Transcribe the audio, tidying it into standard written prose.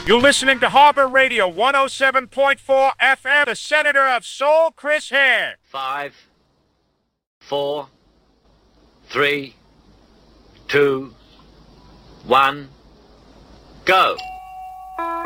You're listening to Harbor Radio 107.4 FM, the Senator of Soul, Chris Hare. 5, 4, 3, 2, 1, go.